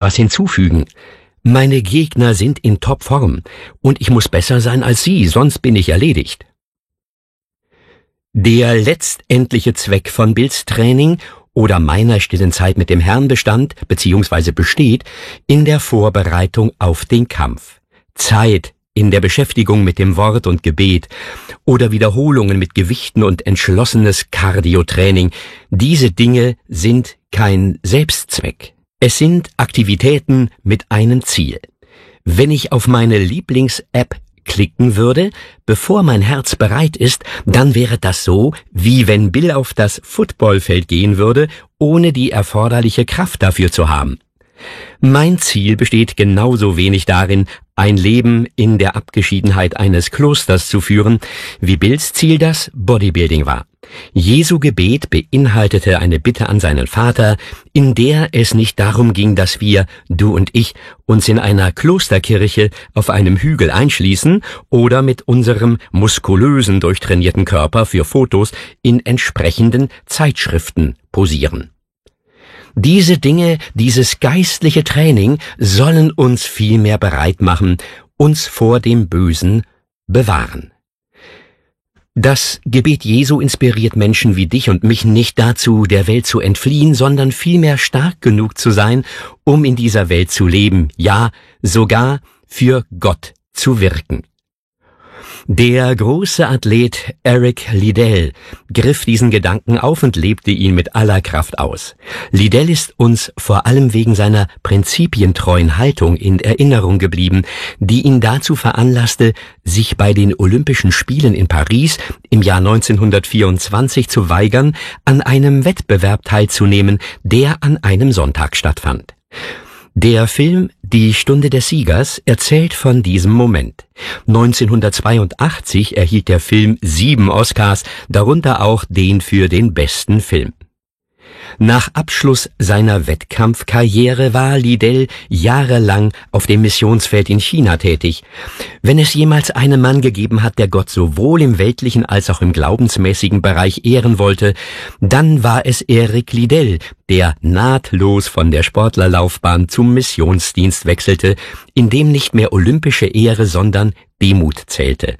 etwas hinzufügen. Meine Gegner sind in Topform und ich muss besser sein als sie, sonst bin ich erledigt. Der letztendliche Zweck von Bills Training oder meiner stillen Zeit mit dem Herrn bestand bzw. besteht in der Vorbereitung auf den Kampf. Zeit in der Beschäftigung mit dem Wort und Gebet oder Wiederholungen mit Gewichten und entschlossenes Cardio-Training. Diese Dinge sind kein Selbstzweck. Es sind Aktivitäten mit einem Ziel. Wenn ich auf meine Lieblings-App klicken würde, bevor mein Herz bereit ist, dann wäre das so, wie wenn Bill auf das Footballfeld gehen würde, ohne die erforderliche Kraft dafür zu haben. Mein Ziel besteht genauso wenig darin, ein Leben in der Abgeschiedenheit eines Klosters zu führen, wie Bills Ziel das Bodybuilding war. Jesu Gebet beinhaltete eine Bitte an seinen Vater, in der es nicht darum ging, dass wir, du und ich, uns in einer Klosterkirche auf einem Hügel einschließen oder mit unserem muskulösen, durchtrainierten Körper für Fotos in entsprechenden Zeitschriften posieren. Diese Dinge, dieses geistliche Training sollen uns vielmehr bereit machen, uns vor dem Bösen bewahren. Das Gebet Jesu inspiriert Menschen wie dich und mich nicht dazu, der Welt zu entfliehen, sondern vielmehr stark genug zu sein, um in dieser Welt zu leben, ja, sogar für Gott zu wirken. Der große Athlet Eric Liddell griff diesen Gedanken auf und lebte ihn mit aller Kraft aus. Liddell ist uns vor allem wegen seiner prinzipientreuen Haltung in Erinnerung geblieben, die ihn dazu veranlasste, sich bei den Olympischen Spielen in Paris im Jahr 1924 zu weigern, an einem Wettbewerb teilzunehmen, der an einem Sonntag stattfand. Der Film Die Stunde des Siegers erzählt von diesem Moment. 1982 erhielt der Film 7 Oscars, darunter auch den für den besten Film. Nach Abschluss seiner Wettkampfkarriere war Liddell jahrelang auf dem Missionsfeld in China tätig. Wenn es jemals einen Mann gegeben hat, der Gott sowohl im weltlichen als auch im glaubensmäßigen Bereich ehren wollte, dann war es Eric Liddell, der nahtlos von der Sportlerlaufbahn zum Missionsdienst wechselte, in dem nicht mehr olympische Ehre, sondern Demut zählte.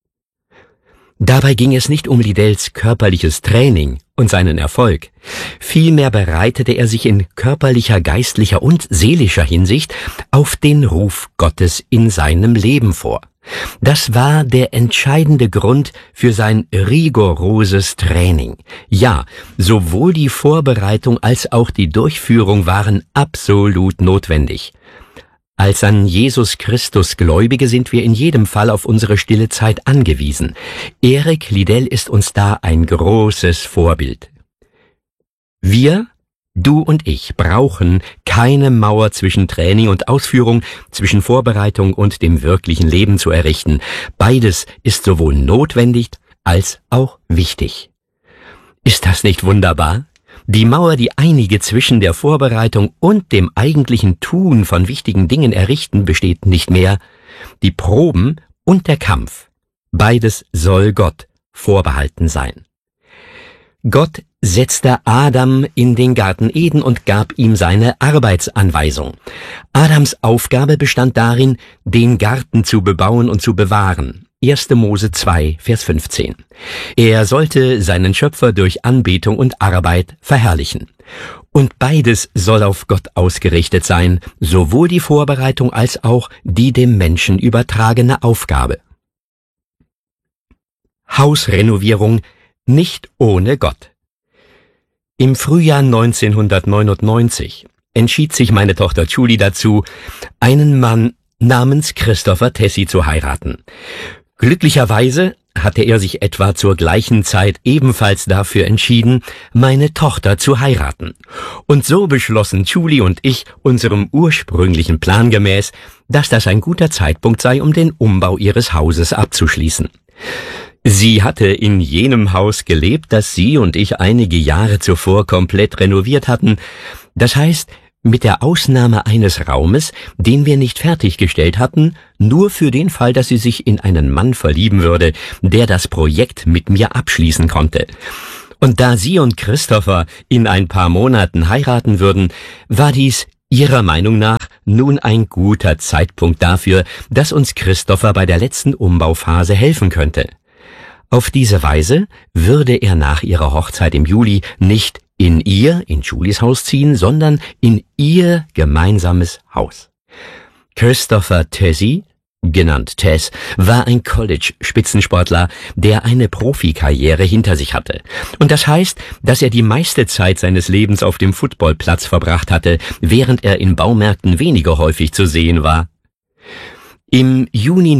Dabei ging es nicht um Liddells körperliches Training und seinen Erfolg. Vielmehr bereitete er sich in körperlicher, geistlicher und seelischer Hinsicht auf den Ruf Gottes in seinem Leben vor. Das war der entscheidende Grund für sein rigoroses Training. Ja, sowohl die Vorbereitung als auch die Durchführung waren absolut notwendig. Als an Jesus Christus Gläubige sind wir in jedem Fall auf unsere stille Zeit angewiesen. Eric Liddell ist uns da ein großes Vorbild. Wir, du und ich, brauchen keine Mauer zwischen Training und Ausführung, zwischen Vorbereitung und dem wirklichen Leben zu errichten. Beides ist sowohl notwendig als auch wichtig. Ist das nicht wunderbar? Die Mauer, die einige zwischen der Vorbereitung und dem eigentlichen Tun von wichtigen Dingen errichten, besteht nicht mehr. Die Proben und der Kampf, beides soll Gott vorbehalten sein. Gott setzte Adam in den Garten Eden und gab ihm seine Arbeitsanweisung. Adams Aufgabe bestand darin, den Garten zu bebauen und zu bewahren. 1. Mose 2, Vers 15. Er sollte seinen Schöpfer durch Anbetung und Arbeit verherrlichen. Und beides soll auf Gott ausgerichtet sein, sowohl die Vorbereitung als auch die dem Menschen übertragene Aufgabe. Hausrenovierung nicht ohne Gott. Im Frühjahr 1999 entschied sich meine Tochter Julie dazu, einen Mann namens Christopher Tessie zu heiraten. Glücklicherweise hatte er sich etwa zur gleichen Zeit ebenfalls dafür entschieden, meine Tochter zu heiraten. Und so beschlossen Julie und ich unserem ursprünglichen Plan gemäß, dass das ein guter Zeitpunkt sei, um den Umbau ihres Hauses abzuschließen. Sie hatte in jenem Haus gelebt, das sie und ich einige Jahre zuvor komplett renoviert hatten. Das heißt, mit der Ausnahme eines Raumes, den wir nicht fertiggestellt hatten, nur für den Fall, dass sie sich in einen Mann verlieben würde, der das Projekt mit mir abschließen konnte. Und da sie und Christopher in ein paar Monaten heiraten würden, war dies ihrer Meinung nach nun ein guter Zeitpunkt dafür, dass uns Christopher bei der letzten Umbauphase helfen könnte. Auf diese Weise würde er nach ihrer Hochzeit im Juli nicht in Julies Haus ziehen, sondern in ihr gemeinsames Haus. Christopher Tesi, genannt Tess, war ein College-Spitzensportler, der eine Profikarriere hinter sich hatte. Und das heißt, dass er die meiste Zeit seines Lebens auf dem Footballplatz verbracht hatte, während er in Baumärkten weniger häufig zu sehen war. Im Juni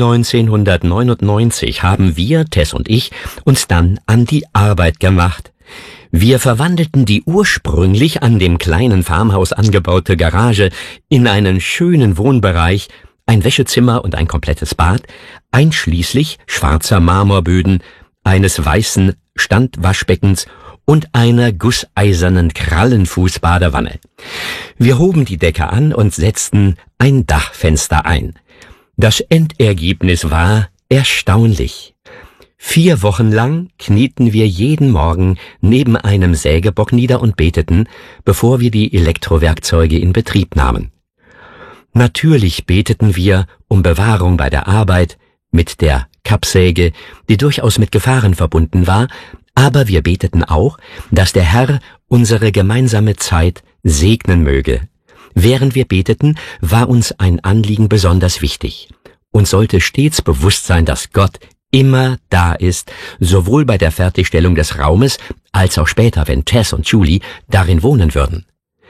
1999 haben wir, Tess und ich, uns dann an die Arbeit gemacht. Wir verwandelten die ursprünglich an dem kleinen Farmhaus angebaute Garage in einen schönen Wohnbereich, ein Wäschezimmer und ein komplettes Bad, einschließlich schwarzer Marmorböden, eines weißen Standwaschbeckens und einer gusseisernen Krallenfußbadewanne. Wir hoben die Decke an und setzten ein Dachfenster ein. Das Endergebnis war erstaunlich. 4 Wochen lang knieten wir jeden Morgen neben einem Sägebock nieder und beteten, bevor wir die Elektrowerkzeuge in Betrieb nahmen. Natürlich beteten wir um Bewahrung bei der Arbeit mit der Kappsäge, die durchaus mit Gefahren verbunden war, aber wir beteten auch, dass der Herr unsere gemeinsame Zeit segnen möge. Während wir beteten, war uns ein Anliegen besonders wichtig. Uns sollte stets bewusst sein, dass Gott immer da ist, sowohl bei der Fertigstellung des Raumes, als auch später, wenn Tess und Julie darin wohnen würden.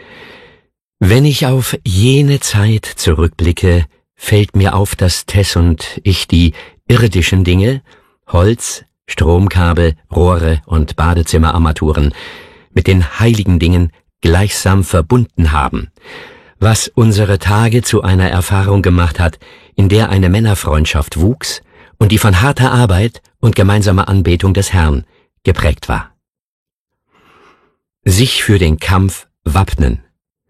Wenn ich auf jene Zeit zurückblicke, fällt mir auf, dass Tess und ich die irdischen Dinge, Holz, Stromkabel, Rohre und Badezimmerarmaturen, mit den heiligen Dingen gleichsam verbunden haben, was unsere Tage zu einer Erfahrung gemacht hat, in der eine Männerfreundschaft wuchs und die von harter Arbeit und gemeinsamer Anbetung des Herrn geprägt war. Sich für den Kampf wappnen.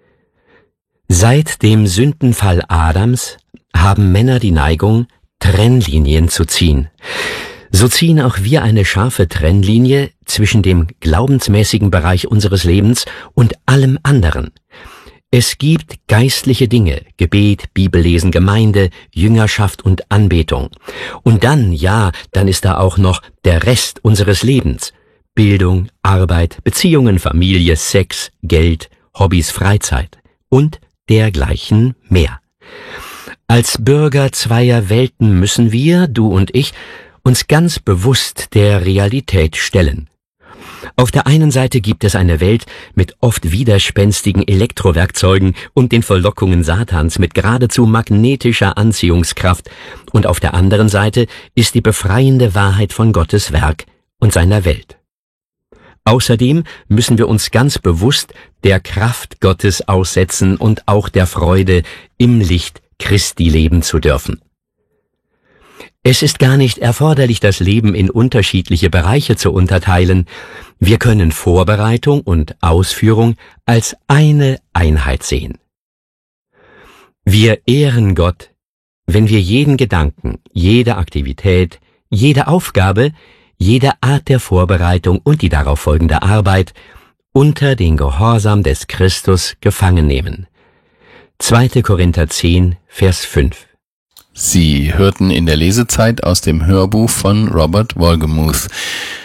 Seit dem Sündenfall Adams haben Männer die Neigung, Trennlinien zu ziehen. So ziehen auch wir eine scharfe Trennlinie zwischen dem glaubensmäßigen Bereich unseres Lebens und allem anderen. Es gibt geistliche Dinge, Gebet, Bibellesen, Gemeinde, Jüngerschaft und Anbetung. Und dann ist da auch noch der Rest unseres Lebens. Bildung, Arbeit, Beziehungen, Familie, Sex, Geld, Hobbys, Freizeit und dergleichen mehr. Als Bürger zweier Welten müssen wir, du und ich, uns ganz bewusst der Realität stellen. Auf der einen Seite gibt es eine Welt mit oft widerspenstigen Elektrowerkzeugen und den Verlockungen Satans mit geradezu magnetischer Anziehungskraft, und auf der anderen Seite ist die befreiende Wahrheit von Gottes Werk und seiner Welt. Außerdem müssen wir uns ganz bewusst der Kraft Gottes aussetzen und auch der Freude, im Licht Christi leben zu dürfen. Es ist gar nicht erforderlich, das Leben in unterschiedliche Bereiche zu unterteilen. Wir können Vorbereitung und Ausführung als eine Einheit sehen. Wir ehren Gott, wenn wir jeden Gedanken, jede Aktivität, jede Aufgabe, jede Art der Vorbereitung und die darauf folgende Arbeit unter den Gehorsam des Christus gefangen nehmen. 2. Korinther 10, Vers 5. Sie hörten in der Lesezeit aus dem Hörbuch von Robert Wolgemuth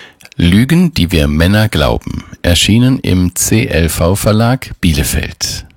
Lügen, die wir Männer glauben, erschienen im CLV Verlag Bielefeld.